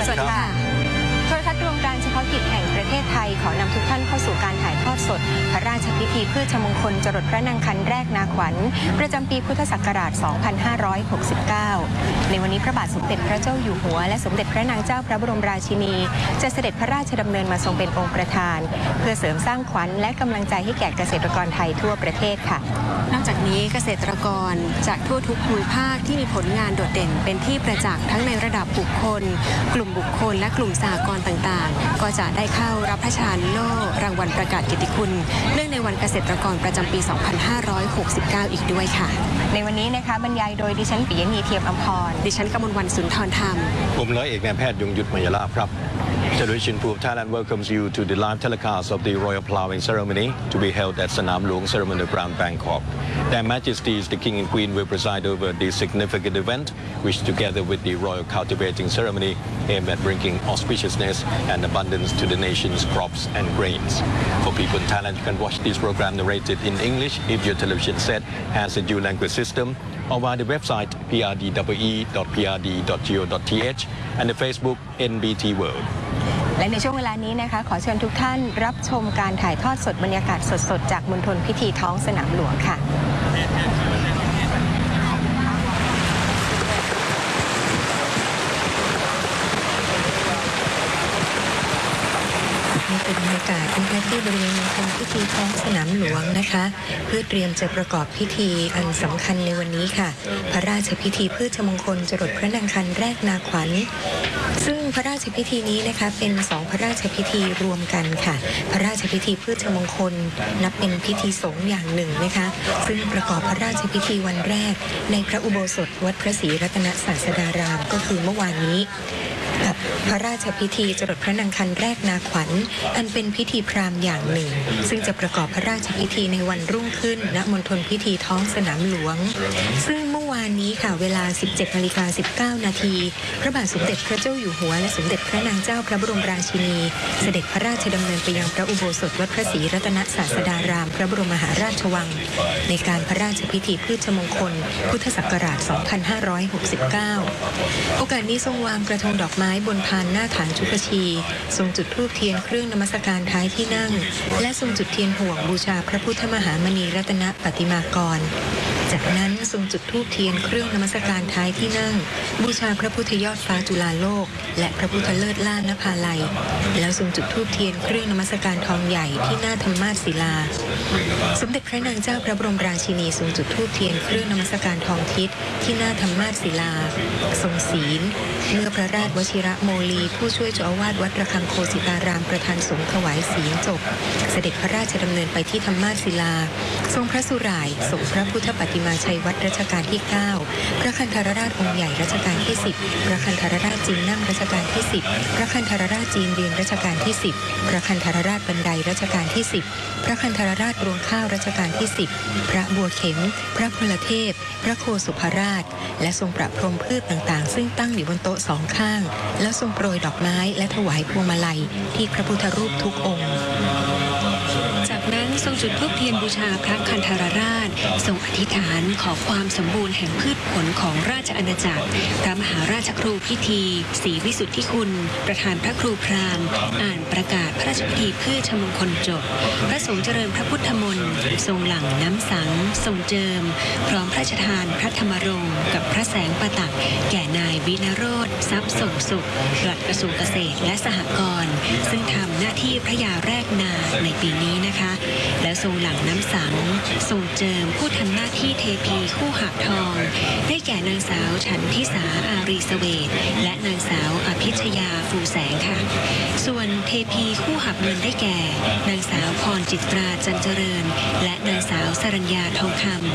สวัสดีค่ะโทรทัศน์รวมการเฉพาะกิจแห่งประเทศไทยขอนำทุกท่านเข้าสู่การถ่ายทอดสดพระราชพิธีพืชมงคลจรดพระนางคันแรกนาขวัญประจำปีพุทธศักราช 2569 ในวันนี้พระบาทสมเด็จพระเจ้าอยู่หัวและสมเด็จพระนางเจ้าพระบรมราชินีจะเสด็จพระราชดำเนินมาทรงเป็นองค์ประธานเพื่อเสริมสร้างขวัญและกำลังใจให้แก่เกษตรกรไทยทั่วประเทศค่ะนอกจากนี้เกษตรกรจากทั่วทุกภูมิภาคที่มีผลงานโดดเด่นเป็นที่ประจักษ์ทั้งในระดับบุคคลกลุ่มบุคคลและกลุ่มสหกรณ์ต่างๆก็จะได้เข้ารับพระราชทานโล่รางวัลประกาศเกียรติคุณเนื่องในวันเกษตรกรประจำปี 2569 อีกด้วยค่ะในวันนี้นะคะบรรยายโดยดิฉันปิยณีเทียมอำพรดิฉันกมลวรรณสุนทรธรรมผมร้อยเอกนายแพทย์ยงยุทธมยลาภครับ Television Proof Thailand welcomes you to the live telecast of the Royal Plowing Ceremony to be held at Sanam Luang Ceremony Ground, Bangkok. Their Majesties the King and Queen will preside over this significant event, which together with the Royal Cultivating Ceremony aim at bringing auspiciousness and abundance to the nation's crops and grains. For people in Thailand, you can watch this program narrated in English if your television set has a dual language system, or via the website prd.prd.go.th and the Facebook NBT World. และในช่วงเวลานี้นะคะขอเชิญทุกท่านรับชมการถ่ายทอดสดบรรยากาศสดๆจากมณฑลพิธีท้องสนามหลวงค่ะนี่เป็นบรรยากาศที่บริเวณมณฑลพิธีท้องสนามหลวงนะคะเพื่อเตรียมจะประกอบพิธีอันสำคัญในวันนี้ค่ะพระราชพิธีพืชมงคลจรดพระนางคันแรกนาขวัญซึ่งพระราชพิธีนี้นะคะเป็น2พระราชพิธีรวมกันค่ะพระราชพิธีพืชมงคลนับเป็นพิธีสงฆ์อย่างหนึ่งนะคะซึ่งประกอบพระราชพิธีวันแรกในพระอุโบสถวัดพระศรีรัตนศาสดารามก็คือเมื่อวานนี้กับพระราชพิธีจรดพระนางคันแรกนาขวัญอันเป็นพิธีพราหมณ์อย่างหนึ่งซึ่งจะประกอบพระราชพิธีในวันรุ่งขึ้นณมณฑลพิธีท้องสนามหลวงซึ่งเมื่อวานนี้ค่ะเวลา 17:19 น.พระบาทสมเด็จพระเจ้าอยู่หัวและสมเด็จพระนางเจ้าพระบรมราชินีเสด็จพระราชดำเนินไปยังพระอุโบสถวัดพระศรีรัตนศาสดารามพระบรมมหาราชวังในการพระราชพิธีพืชมงคลพุทธศักราช 2569 โอกาสนี้ทรงวางกระทงดอกไม้บนพานหน้าฐานชุกชีทรงจุดธูปเทียนเครื่องนมัสการท้ายที่นั่งและทรงจุดเทียนห่วงบูชาพระพุทธมหามณีรัตนปฏิมากรจากนั้นทรงจุดธูปเทียนเครื่องนมัสการท้ายที่นั่งบูชาพระพุทธยอดฟ้าจุฬาโลกและพระพุทธเลิศล่านภาลัยแล้วทรงจุดธูปเทียนเครื่องนมัสการทองใหญ่ที่หน้าธรรมาสศิลาสมเด็จพระนางเจ้าพระบรมราชินีทรงจุดธูปเทียนเครื่องนมัสการทองทิศที่หน้าธรรมาสศิลาทรงศีลเมื่อพระราชวชิระโมลีผู้ช่วยเจ้าอาวาสวัดระฆังโคสิตารามประธานสงฆ์ถวายศีลจบเสด็จพระราชดำเนินไปที่ธรรมาสศิลาทรงพระสุร่ายส่งพระพุทธปฏิมาชัยวัดรัชกาลที่ 9 พระคันธรราชองค์ใหญ่รัชกาลที่ 10 พระคันธรราชจีนนั่งรัชกาลที่ 10 พระคันธรราชจีนยืนรัชกาลที่ 10 พระคันธรราชบันไดรัชกาลที่ 10 พระคันธรราชรวงข้าวรัชกาลที่ 10 พระบัวเข็มพระพลเทพพระโคสุภราชและทรงประพรมพืชต่างๆซึ่งตั้งอยู่บนโต๊ะสองข้างแล้วทรงโปรยดอกไม้และถวายพวงมาลัยที่พระพุทธรูปทุกองค์จากนั้นทรงจุดธูปเทียนบูชาพระคันธรราชทรงอธิษฐานขอความสมบูรณ์แห่งพืชผลของราชอาณาจักรพระมหาราชครูพิธีศรีวิสุทธิคุณประธานพระครูพราหมณ์อ่านประกาศพระราชพิธีพืชมงคลจบพระสงฆ์เจริญพระพุทธมนต์ทรงหลั่งน้ำสังทรงเจิมพร้อมพระราชทานพระธรรมรงค์กับพระแสงประตักแก่นายวินโรธทรัพย์ส่งสุขปลัดกระทรวงเกษตรและสหกรณ์ซึ่งทำหน้าที่พระยาแรกนาในปีนี้นะคะและทรงหลั่งน้ำสังทรงเจิมผู้ทำหน้าที่เทพีคู่หาบทองได้แก่นางสาวฉันทิสาอารีเสเวตและนางสาวอภิชยาฟูแสงค่ะส่วนเทพีคู่หาบเงินได้แก่นางสาวพรจิตราจันเจริญและนางสาวสรัญญาทองคำ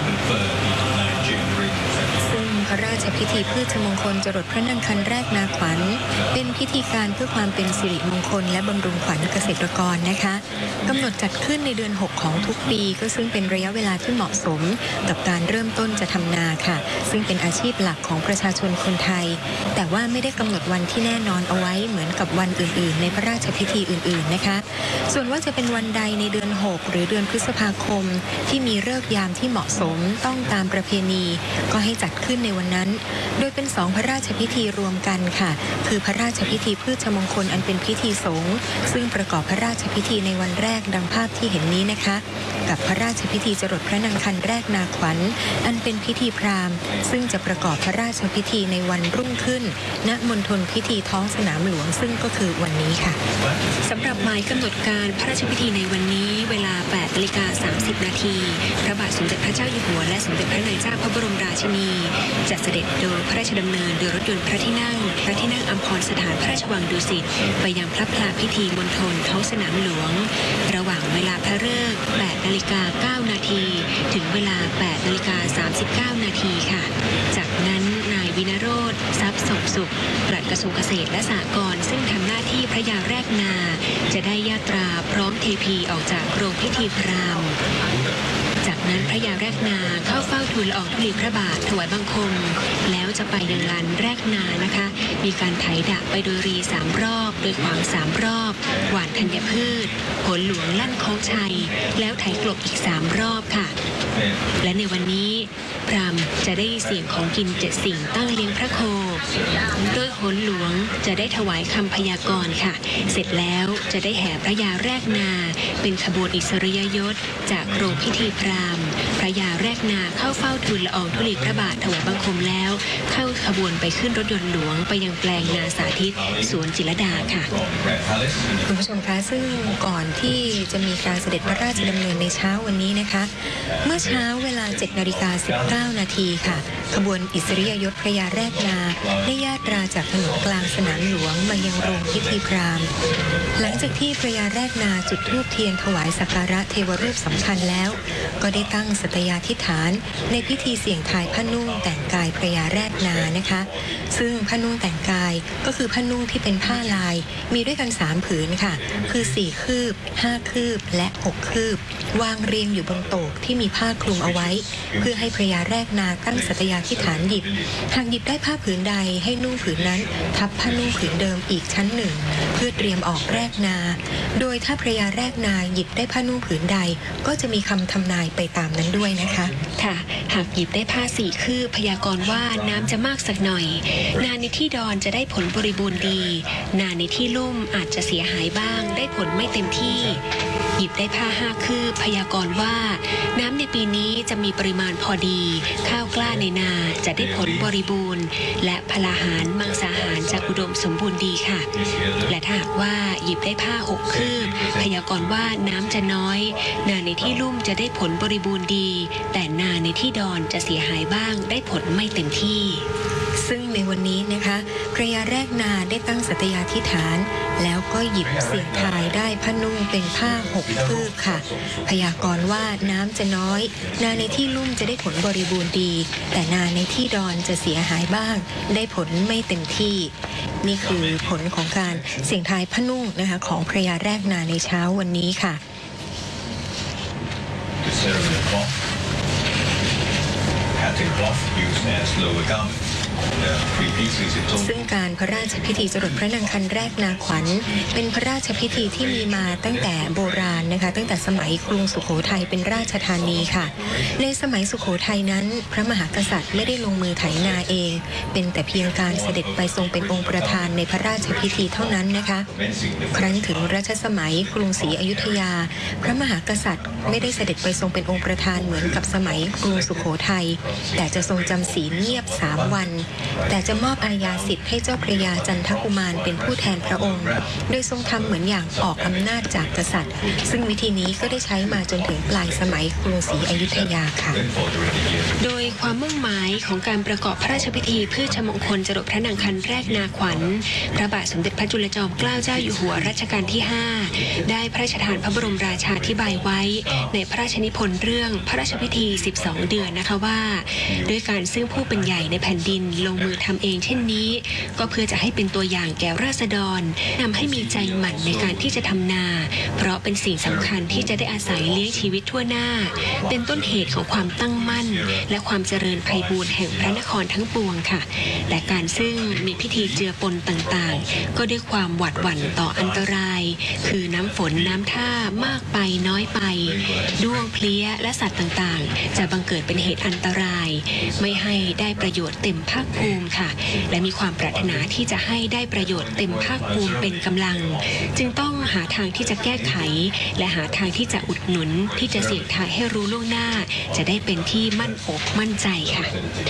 พระราชพิธีพืชมงคลจรดพระนางคันแรกนาขวัญเป็นพิธีการเพื่อความเป็นสิริมงคลและบำรุงขวัญเกษตรกรนะคะกำหนดจัดขึ้นในเดือน 6 ของทุกปีก็ซึ่งเป็นระยะเวลาที่เหมาะสมกับการเริ่มต้นจะทำนาค่ะซึ่งเป็นอาชีพหลักของประชาชนคนไทยแต่ว่าไม่ได้กำหนดวันที่แน่นอนเอาไว้เหมือนกับวันอื่นๆในพระราชพิธีอื่นๆนะคะส่วนว่าจะเป็นวันใดในเดือน 6 หรือเดือนพฤษภาคมที่มีฤกษ์ยามที่เหมาะสมต้องตามประเพณีก็ให้จัดขึ้นในวันวันนั้นโดยเป็น2พระราชพิธีรวมกันค่ะคือพระราชพิธีพืชมงคลอันเป็นพิธีสงฆ์ซึ่งประกอบพระราชพิธีในวันแรกดังภาพที่เห็นนี้นะคะกับพระราชพิธีจรดพระนางคันแรกนาขวัญอันเป็นพิธีพราหมณ์ซึ่งจะประกอบพระราชพิธีในวันรุ่งขึ้นณมณฑลพิธีท้องสนามหลวงซึ่งก็คือวันนี้ค่ะสำหรับหมายกำหนดการพระราชพิธีในวันนี้เวลา 8:30 น.พระบาทสมเด็จพระเจ้าอยู่หัวและสมเด็จพระนางเจ้าพระบรมราชินีจะเสด็จโดยพระราชดำเนินโดยรถยนต์พระที่นั่งอัมพรสถานพระราชวังดุสิตไปยังพระพลาพิธีมณฑลท้องสนามหลวงระหว่างเวลาพระฤกษ์ 8:09 น.ถึงเวลา 8:39 น.ค่ะจากนั้นนายวินโรจน์ทรัพย์ศพสุขปลัดกระทรวงเกษตรและสหกรณ์ซึ่งทำหน้าที่พระยาแรกนาจะได้ญาตราพร้อมเทพีออกจากโรงพิธีพราหมณ์จากนั้นพระยาแรกนาเข้าเฝ้าทูลละอองธุลีพระบาทถวายบังคมแล้วจะไปยังลานแรกนานะคะมีการไถดะไปโดยรี3 รอบโดยขวาง3 รอบหว่านธัญพืชผลหลวงลั่นคล้องชัยแล้วไถกลบอีก3 รอบค่ะและในวันนี้พราหมณ์จะได้เสียงของกิน7 สิ่งตั้งเลี้ยงพระโคโดยโหนหลวงจะได้ถวายคำพยากรณ์ค่ะเสร็จแล้วจะได้แห่พระยาแรกนาเป็นขบวนอิสริยยศจากโรงพิธีพราหมณ์พระยาแรกนาเข้าเฝ้าทูลละอองธุลีพระบาทถวายบังคมแล้วเข้าขบวนไปขึ้นรถยนต์หลวงไปยังแปลงนาสาธิตสวนจิรดาค่ะคุณผู้ชมคะซึ่งก่อนที่จะมีการเสด็จพระราชดำเนินในเช้าวันนี้นะคะเมื่อเช้าเวลา 7:19 น.ค่ะขบวนอิสริยยศพระยาแรกนาได้ญาตราจากถนนกลางสนามหลวงมายังโรงพิธีพราหมณ์หลังจากที่พระยาแรกนาจุดธูปเทียนถวายสักการะเทวรูปสำคัญแล้วก็ได้ตั้งสัตยาธิษฐานในพิธีเสี่ยงทายผ้านุ่งแต่งกายพระยาแรกนานะคะซึ่งผ้านุ่งแต่งกายก็คือผ้านุ่งที่เป็นผ้าลายมีด้วยกัน3 ผืนค่ะคือ4 คืบ5 คืบและ6 คืบวางเรียงอยู่บนโต๊ะที่มีผ้าคลุมเอาไว้เพื่อให้พระยาแรกนาตั้งสัตยาธิษฐานหยิบหากหยิบได้ผ้าผืนใดให้นุ่งผืนนั้นทับผ้านุ่งผืนเดิมอีกชั้นหนึ่งเพื่อเตรียมออกแรกนาโดยถ้าพระยาแรกนาหยิบได้ผ้านุ่งผืนใดก็จะมีคำทำนายไปตามนั้นด้วยนะคะค่ะหากหยิบได้ผ้า4 คืบพยากรณ์ว่าน้ำจะมากสักหน่อยนาในที่ดอนจะได้ผลบริบูรณ์ดีนาในที่ลุ่มอาจจะเสียหายบ้างได้ผลไม่เต็มที่หยิบได้ผ้า5 คืบพยากรณ์ว่าน้ำในปีนี้จะมีปริมาณพอดีข้าวกล้าในนาจะได้ผลบริบูรณ์และพลาหารมังสาหารจะอุดมสมบูรณ์ดีค่ะและถ้าหากว่าหยิบได้ผ้า6 คืบพยากรณ์ว่าน้ำจะน้อยนาในที่ลุ่มจะได้ผลบริบูรณ์ดีแต่นาในที่ดอนจะเสียหายบ้างได้ผลไม่เต็มที่ซึ่งในวันนี้นะคะพระยาแรกนาได้ตั้งสัตยาธิษฐานแล้วก็หยิบเสี่ยงทายได้ผ้านุ่งเป็นผ้า6 คืบค่ะพยากรณ์ว่าน้ำจะน้อยนาในที่ลุ่มจะได้ผลบริบูรณ์ดีแต่นาในที่ดอนจะเสียหายบ้างได้ผลไม่เต็มที่นี่คือผลของการเสี่ยงทายผ้านุ่งนะคะของพระยาแรกนาในเช้าวันนี้ค่ะซึ่งการพระราชพิธีจรดพระนางคันแรกนาขวัญเป็นพระราชพิธีที่มีมาตั้งแต่โบราณนะคะตั้งแต่สมัยกรุงสุโขทัยเป็นราชธานีค่ะในสมัยสุโขทัยนั้นพระมหากษัตริย์ไม่ได้ลงมือไถนาเองเป็นแต่เพียงการเสด็จไปทรงเป็นองค์ประธานในพระราชพิธีเท่านั้นนะคะครั้นถึงรัชสมัยกรุงศรีอยุธยาพระมหากษัตริย์ไม่ได้เสด็จไปทรงเป็นองค์ประธานเหมือนกับสมัยกรุงสุโขทัยแต่จะทรงจำศีลเงียบ3 วันแต่จะมอบอาญาสิทธิ์ให้เจ้าพระยาจันทกุมารเป็นผู้แทนพระองค์โดยทรงทำเหมือนอย่างออกอำนาจจากกษัตริย์ซึ่งวิธีนี้ก็ได้ใช้มาจนถึงปลายสมัยกรุงศรีอยุธยาค่ะโดยความมุ่งหมายของการประกอบพระราชพิธีพืชมงคลจรดพระนางคันแรกนาขวัญพระบาทสมเด็จพระจุลจอมเกล้าเจ้าอยู่หัวรัชกาลที่5ได้พระราชทานพระบรมราชาธิบายไว้ในพระราชนิพนธ์เรื่องพระราชพิธี12 เดือนนะคะว่าด้วยการซึ่งผู้เป็นใหญ่ในแผ่นดินลงมือทำเองเช่นนี้ก็เพื่อจะให้เป็นตัวอย่างแก่ราษฎรนำให้มีใจหมั่นในการที่จะทำนาเพราะเป็นสิ่งสำคัญที่จะได้อาศัยเลี้ยงชีวิตทั่วหน้าเป็นต้นเหตุของความตั้งมั่นและความเจริญไพบูลย์แห่งพระนครทั้งปวงค่ะและการซึ่งมีพิธีเจือปนต่างๆก็ด้วยความหวาดหวั่นต่ออันตรายคือน้ำฝนน้ำท่ามากไปน้อยไปด้วงเพลี้ยและสัตว์ต่างๆจะบังเกิดเป็นเหตุอันตรายไม่ให้ได้ประโยชน์เต็มภาคภูมิค่ะและมีความปรารถนาที่จะให้ได้ประโยชน์เต็มภาคภูมิเป็นกำลังจึงต้องหาทางที่จะแก้ไขและหาทางที่จะอุดหนุนที่จะเสี่ยงทายให้รู้ล่วงหน้าจะได้เป็นที่มั่นอกมั่นใจค่ะ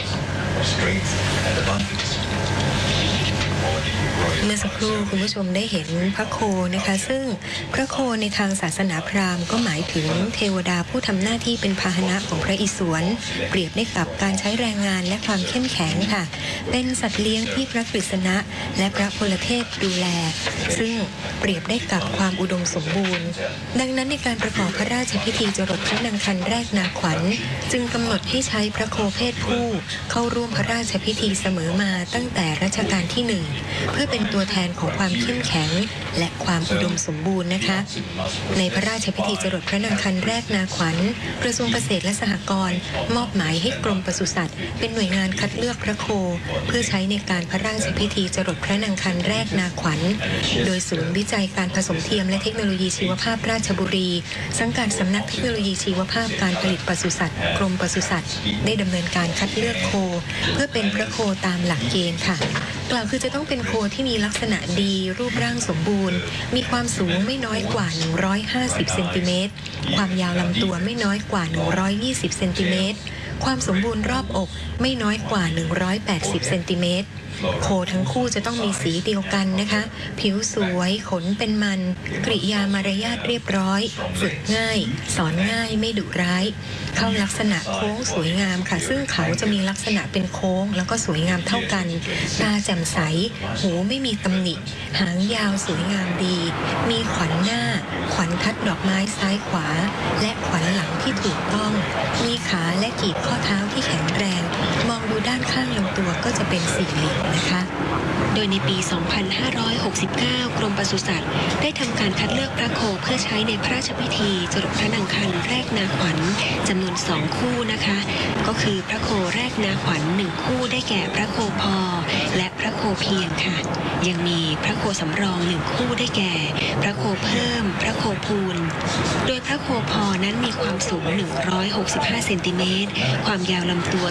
เมื่อสักครู่คุณผู้ชมได้เห็นพระโคนะคะซึ่งพระโคในทางศาสนาพราหมณ์ก็หมายถึงเทวดาผู้ทำหน้าที่เป็นพาหนะของพระอิศวรเปรียบได้กับการใช้แรงงานและความเข้มแข็งค่ะเป็นสัตว์เลี้ยงที่พระกฤษณะและพระพลเทพดูแลซึ่งเปรียบได้กับความอุดมสมบูรณ์ดังนั้นในการประกอบพระราชพิธีจรดพระนางคันแรกนาขวัญจึงกำหนดให้ใช้พระโคเพศผู้เข้าร่วมพระราชพิธีเสมอมาตั้งแต่รัชกาลที่1เพื่อเป็นตัวแทนของความเข้มแข็งและความอุดมสมบูรณ์นะคะในพระราชพิธีจรดพระนางคันแรกนาขวัญกระทรวงเกษตรและสหกรณ์มอบหมายให้กรมปศุสัตว์เป็นหน่วยงานคัดเลือกพระโคเพื่อใช้ในการพระราชพิธีจรดพระนางคันแรกนาขวัญโดยศูนย์วิจัยการผสมเทียมและเทคโนโลยีชีวภาพราชบุรีสังกัดสำนักเทคโนโลยีชีวภาพการผลิตปศุสัตว์กรมปศุสัตว์ได้ดำเนินการคัดเลือกโคเพื่อเป็นพระโคตามหลักเกณฑ์ค่ะกล่าวคือจะต้องเป็นโคที่มีลักษณะดีรูปร่างสมบูรณ์มีความสูงไม่น้อยกว่า150เซนติเมตรความยาวลำตัวไม่น้อยกว่า120เซนติเมตรความสมบูรณ์รอบอกไม่น้อยกว่า180เซนติเมตรโคทั้งคู่จะต้องมีสีเดียวกันนะคะผิวสวยขนเป็นมันกริยามารยาทเรียบร้อยฝึกง่ายสอนง่ายไม่ดุร้ายเข้าลักษณะโค้งสวยงามค่ะซึ่งเขาจะมีลักษณะเป็นโค้งแล้วก็สวยงามเท่ากันตาแจ่มใสหูไม่มีตำหนิหางยาวสวยงามดีมีขวัญหน้าขวัญทัดดอกไม้ซ้ายขวาและขวัญหลังที่ถูกต้องมีขาและกีบข้อเท้าที่แข็งแรงมองดูด้านข้างลำตัวก็จะเป็นสี่เหลี่ยมนะคะโดยในปี 2569 กรมปศุสัตว์ได้ทำการคัดเลือกพระโคเพื่อใช้ในพระราชพิธีจรดพระนางคันแรกนาขวัญจำนวน2คู่นะคะก็คือพระโคแรกนาขวัญ1คู่ได้แก่พระโคพอและพระโคเพียงค่ะยังมีพระโคสำรอง1คู่ได้แก่พระโคเพิ่มพระโคพูนโดยพระโคพอนั้นมีความสูง165เซนติเมตรความยาวลำตัว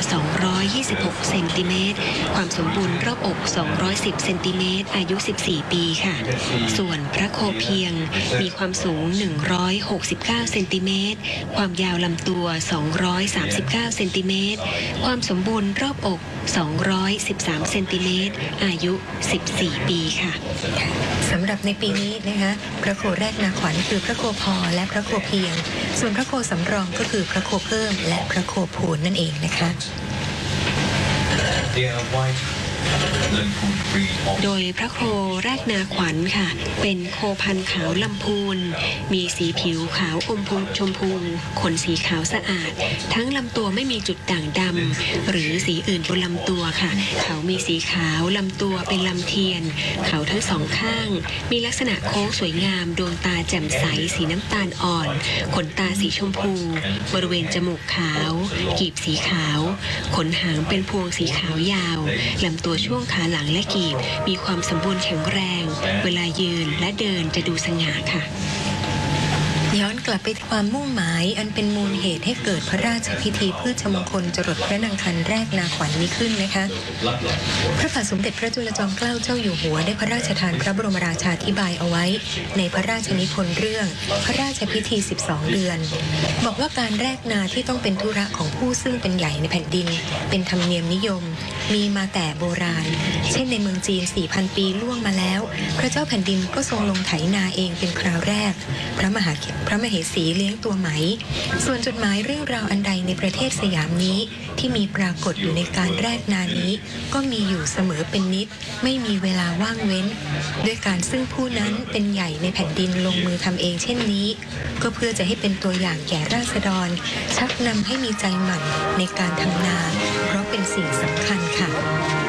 226เซนติเมตรความสมบูรณ์รอบอก210เซนติเมตรอายุ14ปีค่ะส่วนพระโคเพียงมีความสูง169เซนติเมตรความยาวลำตัว239เซนติเมตรความสมบูรณ์รอบอก213เซนติเมตรอายุ14ปีค่ะสำหรับในปีนี้นะคะพระโคแรกนาขวัญคือพระโคพอและพระโคเพียงส่วนพระโคสำรองก็คือพระโคเพิ่มและพระโคพูนนั่นเองนะคะโดยพระโคแรกนาขวัญค่ะเป็นโคพันธุ์ขาวลำพูนมีสีผิวขาวอมชมพูขนสีขาวสะอาดทั้งลำตัวไม่มีจุดด่างดำหรือสีอื่นบนลำตัวค่ะเขามีสีขาวลำตัวเป็นลำเทียนเขาทั้งสองข้างมีลักษณะโค้งสวยงามดวงตาแจ่มใสสีน้ำตาลอ่อนขนตาสีชมพูบริเวณจมูกขาวกีบสีขาวขนหางเป็นพวงสีขาวยาวลำตัวช่วงขาหลังและกีบมีความสมบูรณ์แข็งแรงเวลายืนและเดินจะดูสง่าค่ะย้อนกลับไปที่ความมุ่งหมายอันเป็นมูลเหตุให้เกิดพระราชพิธีพืชมงคลจรดพระนางคันแรกนาขวัญนี้ขึ้นนะคะพระบาทสมเด็จพระจุลจอมเกล้าเจ้าอยู่หัวได้พระราชทานพระบรมราชาธิบายเอาไว้ในพระราชนิพนธ์เรื่องพระราชพิธี12เดือนบอกว่าการแรกนาที่ต้องเป็นธุระของผู้ซึ่งเป็นใหญ่ในแผ่นดินเป็นธรรมเนียมนิยมมีมาแต่โบราณเช่นในเมืองจีน 4,000 ปีล่วงมาแล้วพระเจ้าแผ่นดินก็ทรงลงไถนาเองเป็นคราวแรกพระมเหสีเลี้ยงตัวไหมส่วนจดหมายเรื่องราวอันใดในประเทศสยามนี้ที่มีปรากฏอยู่ในการแรกนานี้ก็มีอยู่เสมอเป็นนิดไม่มีเวลาว่างเว้นด้วยการซึ่งผู้นั้นเป็นใหญ่ในแผ่นดินลงมือทำเองเช่นนี้ก็เพื่อจะให้เป็นตัวอย่างแก่ราษฎรชักนำให้มีใจหมั่นในการทำนาเพราะเป็นสิ่งสำคัญค่ะ